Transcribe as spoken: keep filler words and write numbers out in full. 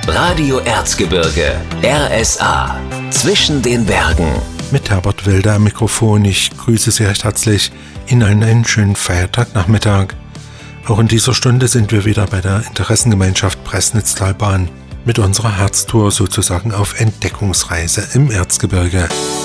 Radio Erzgebirge, R S A, zwischen den Bergen. Mit Herbert Wilder am Mikrofon. Ich grüße Sie recht herzlich in einen schönen Feiertagnachmittag. Auch in dieser Stunde sind wir wieder bei der Interessengemeinschaft Pressnitztalbahn mit unserer Herztour sozusagen auf Entdeckungsreise im Erzgebirge.